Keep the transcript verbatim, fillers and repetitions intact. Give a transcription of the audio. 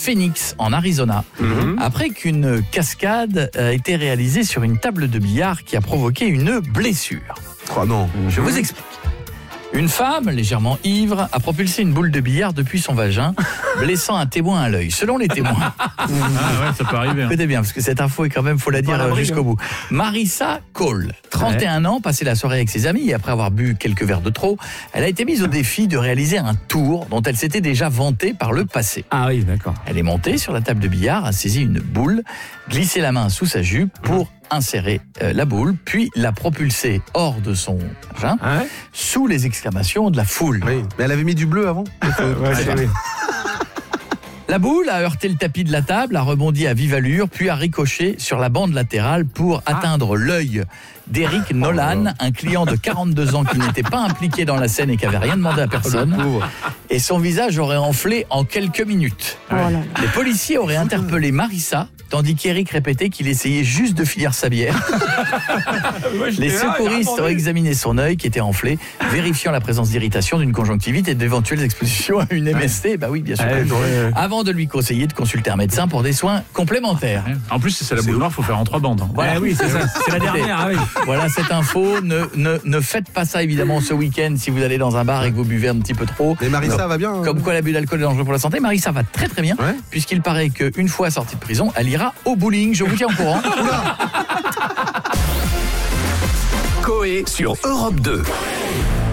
Phoenix, en Arizona, Mhm. après qu'une cascade a été réalisée sur une table de billard qui a provoqué une blessure. Oh non. Je vous explique. Une femme, légèrement ivre, a propulsé une boule de billard depuis son vagin, blessant un témoin à l'œil. Selon les témoins, Ah ouais, ça peut arriver. hein. écoutez bien, parce que cette info est quand même, faut la dire Pas à l'abri, jusqu'au hein. bout. Marissa Cole, trente et un ans, passait la soirée avec ses amis et après avoir bu quelques verres de trop, elle a été mise au défi de réaliser un tour dont elle s'était déjà vantée par le passé. Ah oui, d'accord. Elle est montée sur la table de billard, a saisi une boule, glissé la main sous sa jupe pour insérer euh, la boule, puis la propulser hors de son vagin, Ah ouais sous les exclamations de la foule. Oui. Mais elle avait mis du bleu avant. Ouais, c'est vrai. La boule a heurté le tapis de la table, a rebondi à vive allure, puis a ricoché sur la bande latérale pour atteindre l'œil d'Eric Nolan, un client de quarante-deux ans qui n'était pas impliqué dans la scène et qui n'avait rien demandé à personne. Et son visage aurait enflé en quelques minutes. Oh là là. Les policiers auraient interpellé Marissa, tandis qu'Eric répétait qu'il essayait juste de finir sa bière. Les secouristes auraient examiné son œil qui était enflé, vérifiant la présence d'irritation, d'une conjonctivite et d'éventuelles expositions à une M S T. Bah oui, bien sûr. Ouais, ouais. Avant de lui conseiller de consulter un médecin pour des soins complémentaires. En plus, si c'est la boule noire, il faut faire en trois bandes. hein. Voilà. Eh oui, c'est ça. C'est la dernière. Ah oui. Voilà cette info. Ne, ne, ne faites pas ça évidemment ce week-end si vous allez dans un bar et que vous buvez un petit peu trop. Mais Marissa va bien. hein. Comme quoi l'abus d'alcool est dangereux pour la santé. Marissa va très très bien, Ouais. puisqu'il paraît qu'une fois sortie de prison, elle ira au bowling. Je vous tiens au courant. Coé sur Europe deux.